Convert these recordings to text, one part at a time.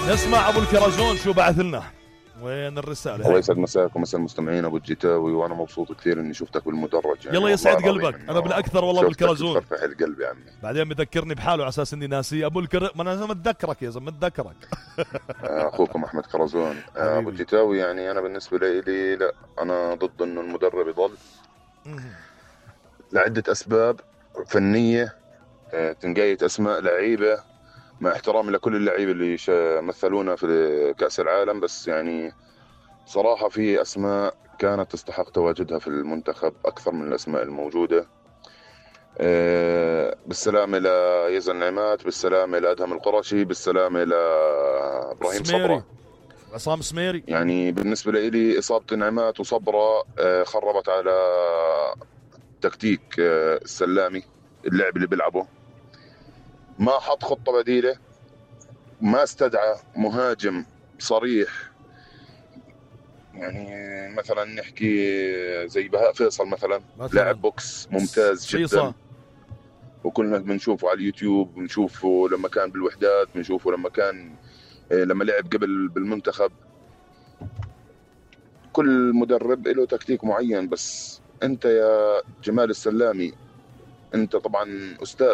نسمع ابو الكرزون شو بعث لنا. وين الرساله؟ الله يسعد مساكم مساء المستمعين. ابو الجتاوي، وانا مبسوط كثير اني شفتك بالمدرج يعني. يلا يسعد قلبك، انا بالاكثر والله ابو الكرزون. تفرح القلب يا عمي. بعدين بذكرني بحاله على اساس اني ناسي ابو ما انا متذكرك يا زلمه متذكرك. اخوكم احمد كرزون. ابو الجتاوي، يعني انا بالنسبه لي لا، انا ضد انه المدرب يضل لعده اسباب فنيه. تنقاية اسماء لعيبه، مع احترامي لكل اللعيبه اللي مثلونا في كاس العالم، بس يعني صراحه في اسماء كانت تستحق تواجدها في المنتخب اكثر من الاسماء الموجوده. بالسلامه ليزن نعمات، بالسلامه لادهم القرشي، بالسلامه لابراهيم صبره، عصام سميري. يعني بالنسبه لي اصابه نعمات وصبره خربت على تكتيك السلامي، اللعب اللي بيلعبه. ما حط خطه بديله، ما استدعى مهاجم صريح، يعني مثلا نحكي زي بهاء فيصل مثلا. لاعب بوكس ممتاز جدا، وكلنا بنشوفه على اليوتيوب، بنشوفه لما كان بالوحدات، بنشوفه لما لعب قبل بالمنتخب. كل مدرب له تكتيك معين، بس انت يا جمال السلامي انت طبعا استاذ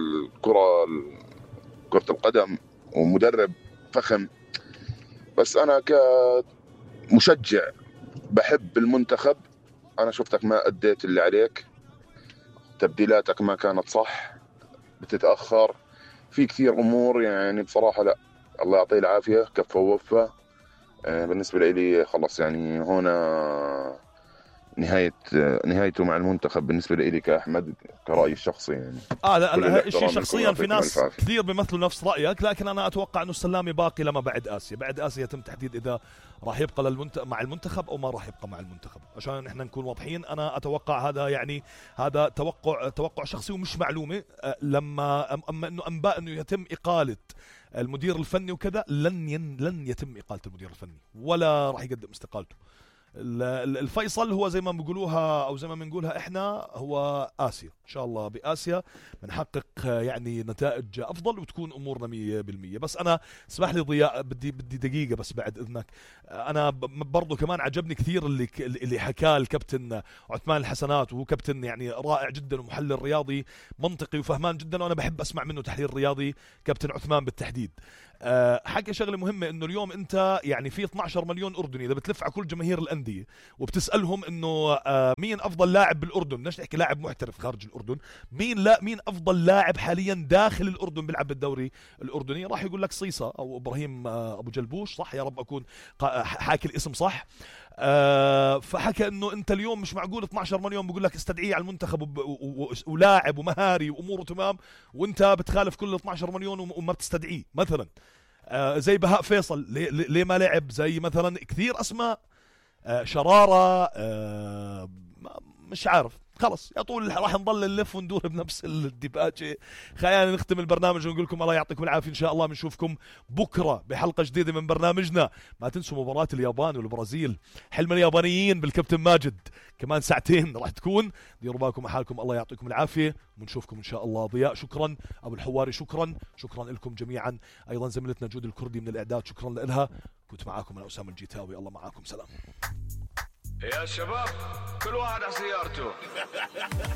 كرة القدم ومدرب فخم، بس انا كمشجع بحب المنتخب. انا شفتك ما اديت اللي عليك، تبديلاتك ما كانت صح، بتتأخر في كثير امور، يعني بصراحة لا، الله يعطيه العافية، كفى ووفى. بالنسبة لي خلص، يعني هنا نهايته مع المنتخب بالنسبة لي كأحمد، كرأيي الشخصي يعني. لا شيء شخصيا في ناس كثير بيمثلوا نفس رأيك، لكن أنا أتوقع أنه السلامي باقي لما بعد آسيا يتم تحديد إذا راح يبقى مع المنتخب أو ما راح يبقى مع المنتخب، عشان نحن نكون واضحين. أنا أتوقع هذا توقع شخصي ومش معلومة. أما أنه أنباء أنه يتم إقالة المدير الفني وكذا، لن يتم إقالة المدير الفني ولا راح يقدم استقالته. الفيصل هو زي ما بيقولوها او زي ما بنقولها احنا، هو آسيا. ان شاء الله بآسيا بنحقق يعني نتائج افضل وتكون امورنا 100%. بس انا اسمح لي ضياء، بدي دقيقه بس بعد اذنك. انا برضو كمان عجبني كثير اللي حكاه الكابتن عثمان الحسنات، وهو كابتن يعني رائع جدا ومحلل رياضي منطقي وفهمان جدا، وانا بحب اسمع منه تحليل رياضي، كابتن عثمان بالتحديد. حكى شغله مهمه، انه اليوم انت يعني في 12 مليون اردني، اذا بتلف على كل جماهير الانديه وبتسالهم انه مين افضل لاعب بالاردن، بدناش نحكي لاعب محترف خارج الاردن، مين افضل لاعب حاليا داخل الاردن بيلعب بالدوري الاردني، راح يقول لك صيصه او ابراهيم ابو جلبوش، صح؟ يا رب اكون حاكي الاسم صح. فحكى انه انت اليوم مش معقول 12 مليون بقول لك استدعيه على المنتخب ولاعب ومهاري واموره تمام، وانت بتخالف كل 12 مليون وما بتستدعيه. مثلا زي بهاء فيصل، ليه ما لعب؟ زي مثلا كثير اسماء، شرارة، مش عارف. خلص يا طول راح نضل نلف وندور بنفس الدباجة. خلينا نختم البرنامج ونقول لكم الله يعطيكم العافية. إن شاء الله بنشوفكم بكرة بحلقة جديدة من برنامجنا. ما تنسوا مباراة اليابان والبرازيل، حلم اليابانيين بالكابتن ماجد، كمان ساعتين راح تكون. ديروا بالكم على حالكم، الله يعطيكم العافية، ونشوفكم إن شاء الله. ضياء شكرا، أبو الحواري شكرا لكم جميعا، أيضا زميلتنا جود الكردي من الإعداد شكرا لها. كنت معاكم أنا أسامة الجيتاوي، الله معاكم، سلام. يا شباب كل واحد على سيارته.